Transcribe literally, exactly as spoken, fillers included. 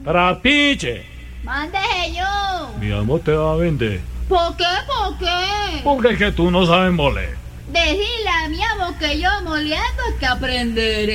Trapiche. Mande yo. Mi amor te va a vender. ¿Por qué? ¿Por qué? Porque es que tú no sabes moler. Decirle a mi amo que yo moliendo es que aprenderé.